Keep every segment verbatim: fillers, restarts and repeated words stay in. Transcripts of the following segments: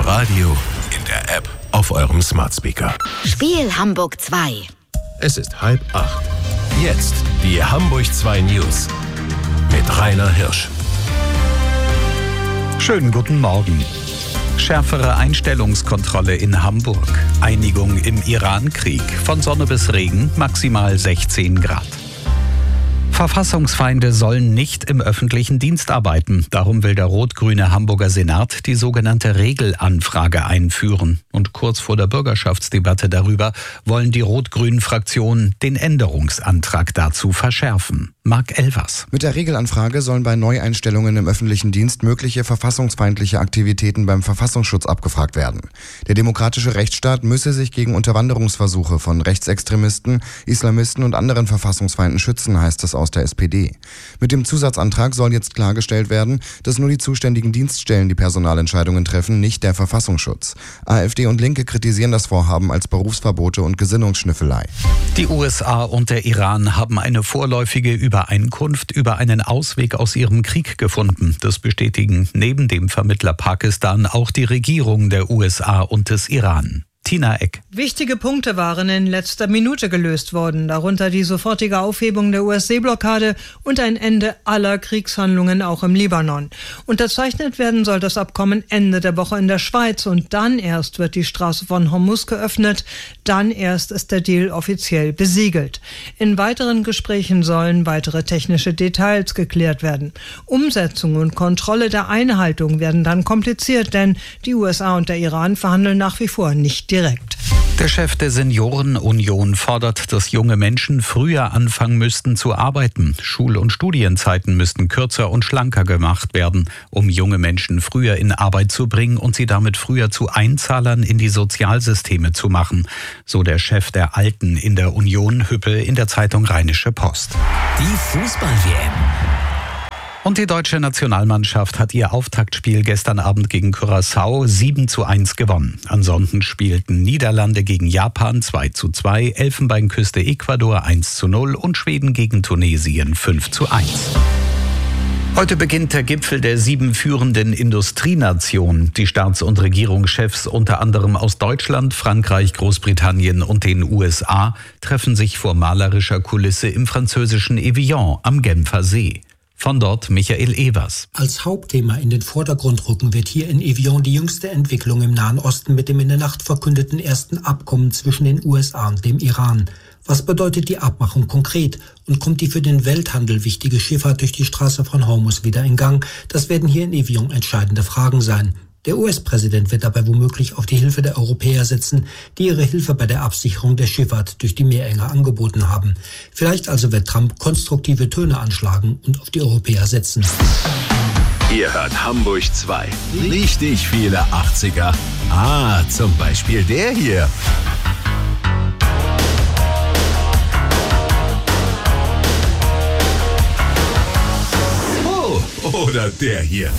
Radio, in der App, auf eurem Smart Speaker. Spiel Hamburg zwei. Es ist halb acht. Jetzt die Hamburg zwei News mit Rainer Hirsch. Schönen guten Morgen. Schärfere Einstellungskontrolle in Hamburg. Einigung im Iran-Krieg. Von Sonne bis Regen maximal sechzehn Grad. Verfassungsfeinde sollen nicht im öffentlichen Dienst arbeiten. Darum will der rot-grüne Hamburger Senat die sogenannte Regelanfrage einführen. Und kurz vor der Bürgerschaftsdebatte darüber wollen die rot-grünen Fraktionen den Änderungsantrag dazu verschärfen. Marc Elvers. Mit der Regelanfrage sollen bei Neueinstellungen im öffentlichen Dienst mögliche verfassungsfeindliche Aktivitäten beim Verfassungsschutz abgefragt werden. Der demokratische Rechtsstaat müsse sich gegen Unterwanderungsversuche von Rechtsextremisten, Islamisten und anderen Verfassungsfeinden schützen, heißt es aus der S P D. Mit dem Zusatzantrag soll jetzt klargestellt werden, dass nur die zuständigen Dienststellen die Personalentscheidungen treffen, nicht der Verfassungsschutz. AfD und Linke kritisieren das Vorhaben als Berufsverbote und Gesinnungsschnüffelei. Die U S A und der Iran haben eine vorläufige Übereinkunft über einen Ausweg aus ihrem Krieg gefunden. Das bestätigen neben dem Vermittler Pakistan auch die Regierungen der U S A und des Iran. Tina Eck. Wichtige Punkte waren in letzter Minute gelöst worden, darunter die sofortige Aufhebung der U S-Seeblockade und ein Ende aller Kriegshandlungen auch im Libanon. Unterzeichnet werden soll das Abkommen Ende der Woche in der Schweiz und dann erst wird die Straße von Hormuz geöffnet, dann erst ist der Deal offiziell besiegelt. In weiteren Gesprächen sollen weitere technische Details geklärt werden. Umsetzung und Kontrolle der Einhaltung werden dann kompliziert, denn die U S A und der Iran verhandeln nach wie vor nicht direkt. Der Chef der Seniorenunion fordert, dass junge Menschen früher anfangen müssten zu arbeiten. Schul- und Studienzeiten müssten kürzer und schlanker gemacht werden, um junge Menschen früher in Arbeit zu bringen und sie damit früher zu Einzahlern in die Sozialsysteme zu machen. So der Chef der Alten in der Union, Hüppel, in der Zeitung Rheinische Post. Die Fußball-W M. Und die deutsche Nationalmannschaft hat ihr Auftaktspiel gestern Abend gegen Curaçao sieben zu eins gewonnen. Ansonsten spielten Niederlande gegen Japan zwei zu zwei, Elfenbeinküste Ecuador eins zu null und Schweden gegen Tunesien fünf zu eins. Heute beginnt der Gipfel der sieben führenden Industrienationen. Die Staats- und Regierungschefs, unter anderem aus Deutschland, Frankreich, Großbritannien und den U S A, treffen sich vor malerischer Kulisse im französischen Evian am Genfer See. Von dort Michael Evers. Als Hauptthema in den Vordergrund rücken wird hier in Evian die jüngste Entwicklung im Nahen Osten mit dem in der Nacht verkündeten ersten Abkommen zwischen den U S A und dem Iran. Was bedeutet die Abmachung konkret und kommt die für den Welthandel wichtige Schifffahrt durch die Straße von Hormuz wieder in Gang? Das werden hier in Evian entscheidende Fragen sein. Der U S-Präsident wird dabei womöglich auf die Hilfe der Europäer setzen, die ihre Hilfe bei der Absicherung der Schifffahrt durch die Meerenge angeboten haben. Vielleicht also wird Trump konstruktive Töne anschlagen und auf die Europäer setzen. Ihr hört Hamburg zwei. Richtig viele achtziger. Ah, zum Beispiel der hier. Oh, oder der hier.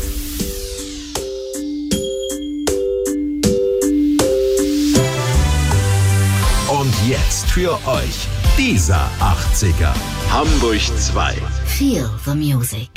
Und jetzt für euch dieser achtziger. Hamburg zwei. Feel the music.